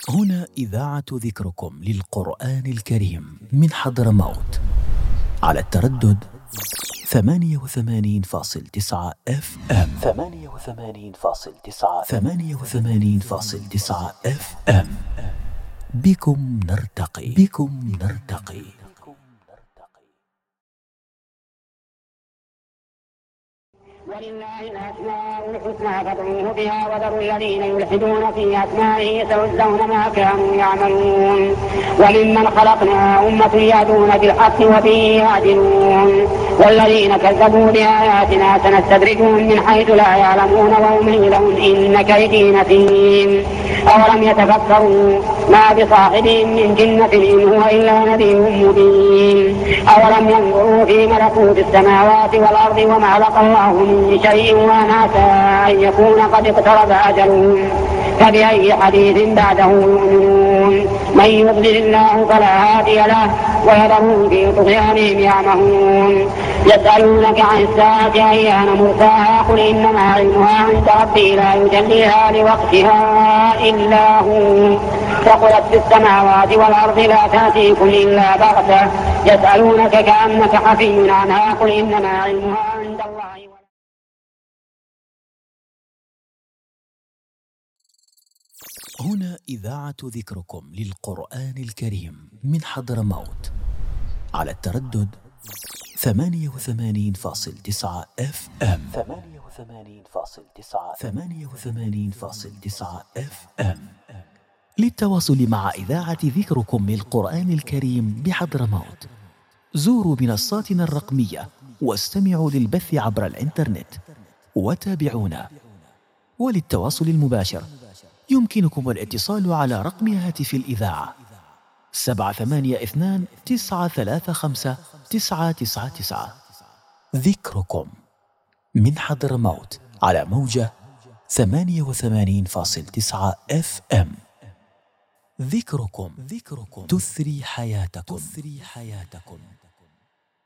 هنا إذاعة ذكركم للقرآن الكريم من حضرموت على التردد 88.9 FM 88.9 FM. بكم نرتقي. ولله الأسماء الحسنى فادعوه بها وذروا الذين يلحدون في أسمائه سيجزون ما كانوا يعملون. وممن خلقنا أمة يهدون بالحق وبه يعدلون. والذين كذبوا بآياتنا سنستدرجهم من حيث لا يعلمون وأملي لهم إن كيدي متين. أولم يتفكروا ما بصاحبهم من جنة إن هو إلا نذير مبين. أولم ينظروا في ملكوت السماوات والأرض وما خلق الله من شيء وأناسى أن يكون قد اقترب أجلهم فبأي حديث بعده يؤمنون. من يضلل الله فلا هادي له ويذرهم في طغيانهم يعمهون. يسألونك عن الساعة أيان مرساها قل إنما علمها عند ربي لا يجليها لوقتها إلا هو ثقلت في السماوات والأرض لا تأتيكم إلا بغتة يسألونك كأنك حفي عنها قل إنما علمها عند الله. هنا إذاعة ذكركم للقرآن الكريم من حضرموت على التردد 88.9 FM 88.9 FM. للتواصل مع إذاعة ذكركم للقرآن الكريم بحضرموت زوروا منصاتنا الرقمية واستمعوا للبث عبر الإنترنت وتابعونا. وللتواصل المباشر يمكنكم الاتصال على رقم هاتف الإذاعة 782-935-999. ذكركم من حضرموت على موجة 88.9 FM. ذكركم تثري حياتكم.